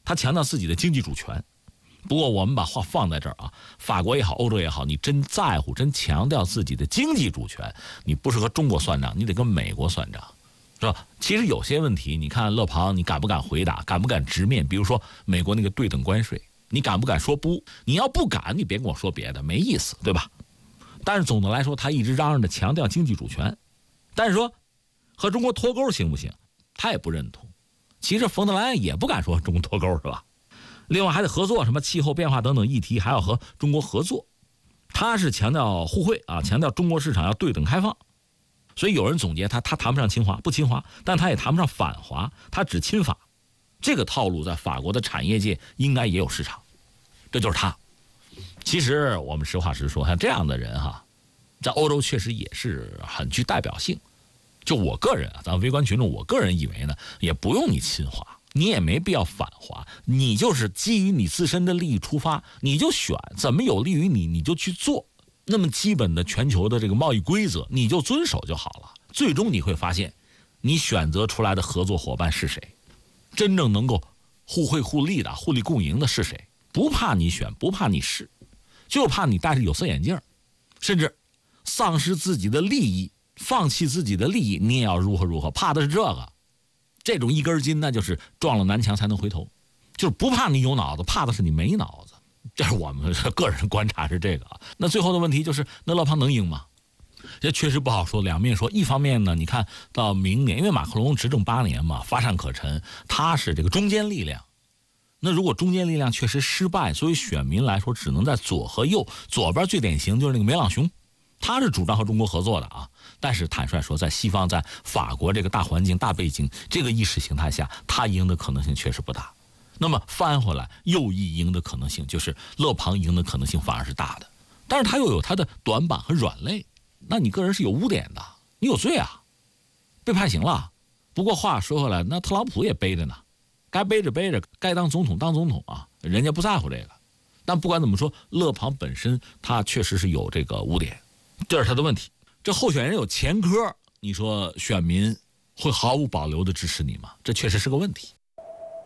他强调自己的经济主权。不过我们把话放在这儿啊，法国也好，欧洲也好，你真在乎、真强调自己的经济主权，你不是和中国算账，你得跟美国算账，是吧？其实有些问题，你看勒庞，你敢不敢回答？敢不敢直面？比如说美国那个对等关税，你敢不敢说不？你要不敢，你别跟我说别的，没意思，对吧？但是总的来说，他一直嚷嚷着强调经济主权，但是说和中国脱钩行不行？他也不认同。其实冯德莱恩也不敢说和中国脱钩，是吧？另外还得合作，什么气候变化等等议题，还要和中国合作。他是强调互惠啊，强调中国市场要对等开放。所以有人总结他谈不上亲华，不亲华，但他也谈不上反华，他只亲法。这个套路在法国的产业界应该也有市场，这就是他。其实我们实话实说，像这样的人哈，在欧洲确实也是很具代表性。就我个人啊，咱围观群众，我个人以为呢，也不用你亲华，你也没必要反华，你就是基于你自身的利益出发，你就选怎么有利于你，你就去做。那么基本的全球的这个贸易规则，你就遵守就好了。最终你会发现，你选择出来的合作伙伴是谁，真正能够互惠互利的、互利共赢的是谁？不怕你选，不怕你试，就怕你戴着有色眼镜，甚至丧失自己的利益，放弃自己的利益，你也要如何如何，怕的是这个。这种一根筋，那就是撞了南墙才能回头，就是不怕你有脑子，怕的是你没脑子。这是我们个人观察是这个啊。那最后的问题就是，那勒庞能赢吗？这确实不好说，两面说。一方面呢，你看到明年，因为马克龙执政8年嘛，乏善可陈，他是这个中坚力量。那如果中坚力量确实失败，所以选民来说只能在左和右，左边最典型就是那个梅朗雄，他是主张和中国合作的啊。但是坦率说，在西方，在法国这个大环境、大背景、这个意识形态下，他赢的可能性确实不大。那么翻回来，右翼赢的可能性，就是勒庞赢的可能性反而是大的。但是他又有他的短板和软肋，那你个人是有污点的，你有罪啊，被判刑了。不过话说回来，那特朗普也背着呢，该背着背着，该当总统当总统啊，人家不在乎这个。但不管怎么说，勒庞本身他确实是有这个污点，这是他的问题。这候选人有前科，你说选民会毫无保留的支持你吗？这确实是个问题。